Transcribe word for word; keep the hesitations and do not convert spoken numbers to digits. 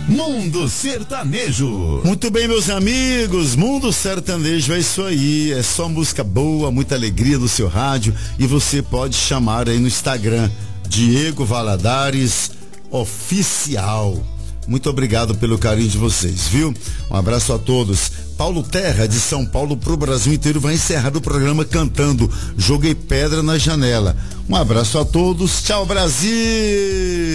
Mundo Sertanejo. Muito bem, meus amigos, Mundo Sertanejo é isso aí, é só música boa, muita alegria no seu rádio, e você pode chamar aí no Instagram, Diego Valadares Oficial. Muito obrigado pelo carinho de vocês, viu? Um abraço a todos. Paulo Terra, de São Paulo pro Brasil inteiro, vai encerrar o programa cantando Joguei Pedra na Janela. Um abraço a todos, tchau Brasil!